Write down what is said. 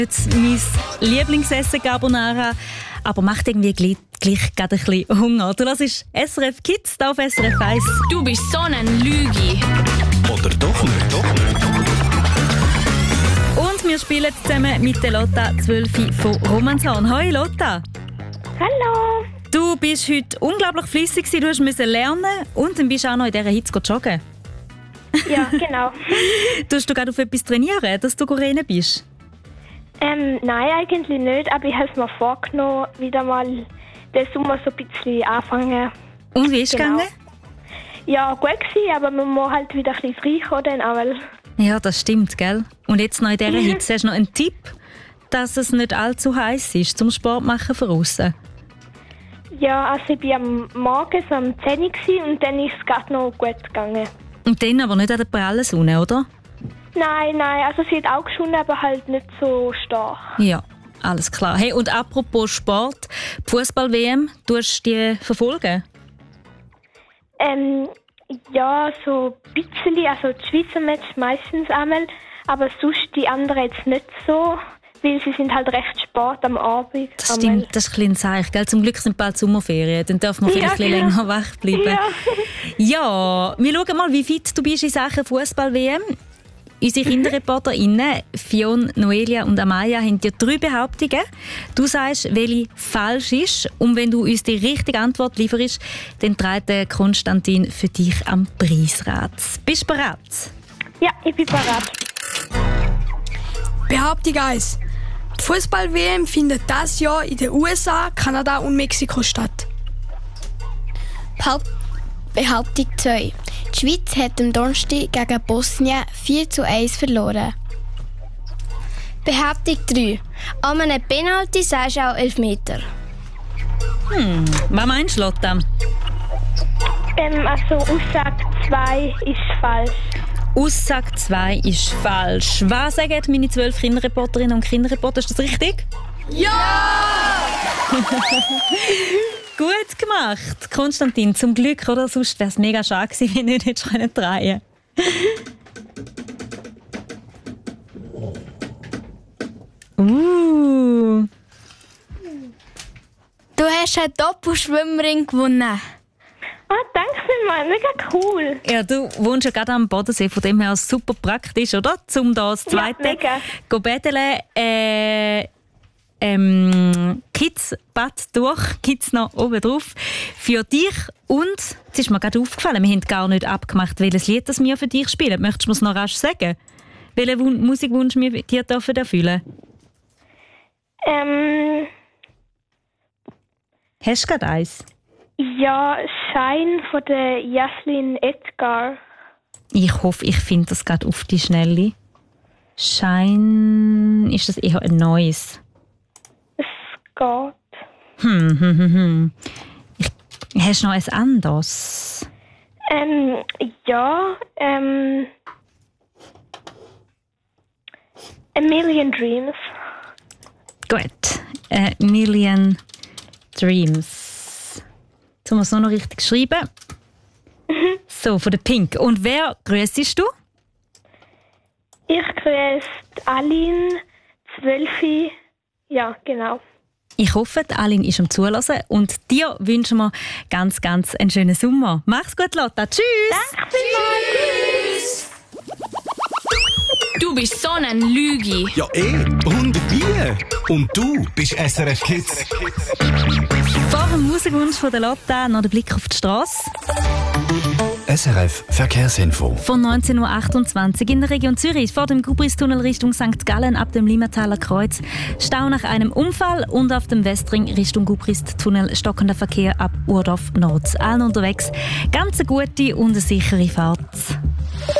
Jetzt mein Lieblingsessen Carbonara, aber macht irgendwie gleich gerade ein bisschen Hunger. Du hörst SRF Kids hier auf SRF 1. Du bist so ein Lüge. Oder doch nicht? Und wir spielen zusammen mit der Lotta 12 von Romanshorn. Hoi Lotta. Hallo. Du bist heute unglaublich fleissig, du musst lernen und dann bist du auch noch in dieser Hitze joggen. Ja, genau. Tust du gerade auf etwas trainieren, dass du rennen bist? Nein, eigentlich nicht, aber ich habe es mir vorgenommen, wieder mal den Sommer so ein bisschen anfangen. Und wie ist es gegangen? Ja, gut gewesen, aber man muss halt wieder ein bisschen frei kommen, aber... Ja, das stimmt, gell? Und jetzt noch in dieser Hitze, hast du noch einen Tipp, dass es nicht allzu heiß ist zum Sport machen von aussen? Ja, also ich war am Morgen so am 10 Uhr und dann ist es gerade noch gut gegangen. Und dann aber nicht an der prallen Sonne, oder? Nein, also sie hat auch geschonnen, aber halt nicht so stark. Ja, alles klar. Hey, und apropos Sport, Fußball-WM, tust du die verfolgen? Ja, so ein bisschen, also die Schweizer Match meistens einmal, aber sonst die anderen jetzt nicht so, weil sie sind halt recht spät am Abend. Das stimmt, das ist ein bisschen Zeichen, gell? Zum Glück sind bald Sommerferien, dann darf man vielleicht ein bisschen länger wach bleiben. Ja, wir schauen mal, wie fit du bist in Sachen Fußball-WM. Unsere KinderreporterInnen, Fion, Noelia und Amaya, haben dir 3 Behauptungen. Du sagst, welche falsch ist. Und wenn du uns die richtige Antwort lieferst, dann trägt Konstantin für dich am Preisrad. Bist du bereit? Ja, ich bin bereit. Behauptung 1. Die Fußball-WM findet dieses Jahr in den USA, Kanada und Mexiko statt. Behauptung 2. Die Schweiz hat am Donnerstag gegen Bosnien 4:1 verloren. Behauptung 3. An einem Penalty sagst du auch 11 Meter. Was meinst du, Lotta? Also Aussage 2 ist falsch. Aussage 2 ist falsch. Was sagen meine 12 Kinderreporterinnen und Kinderreporter? Ist das richtig? Ja! Gut gemacht, Konstantin. Zum Glück, oder? Sonst wäre es mega schade gewesen, wenn du nicht hättest drehen können. Du hast einen Doppelschwimmring gewonnen. Ah, danke vielmals, mega cool. Ja, du wohnst ja gerade am Bodensee, von dem her super praktisch, oder? Um da das zweite zu betteln. Kids-Bad durch, Kids noch oben drauf. Für dich und, es ist mir gerade aufgefallen, wir haben gar nicht abgemacht, welches Lied das wir für dich spielen. Möchtest du mir es noch rasch sagen? Welchen Musikwunsch wir dir dürfen erfüllen? Hast du gerade eins? Ja, Shine von der Jaslyn Edgar. Ich hoffe, ich finde das gerade auf die Schnelle. Shine, ist das eher ein neues? Geht. Hast du noch ein anderes? Ja, A Million Dreams. Gut, A Million Dreams. Jetzt haben wir es noch richtig geschrieben. So, von der Pink. Und wer grüßest du? Ich grüße Aline, 12. Ja, genau. Ich hoffe, Aline ist am Zuhören und dir wünschen wir ganz einen schönen Sommer. Mach's gut, Lotta. Tschüss! Danke vielmals. Du bist so ein Lüge. Ja, und wie? Und du bist SRF Kids. Vor dem Musikwunsch von der Lotta noch der Blick auf die Straße. SRF Verkehrsinfo. Von 19.28 Uhr in der Region Zürich vor dem Gubristunnel Richtung St. Gallen ab dem Limmataler Kreuz. Stau nach einem Unfall und auf dem Westring Richtung Gubristunnel stockender Verkehr ab Urdorf Nord. Allen unterwegs ganz eine gute und eine sichere Fahrt.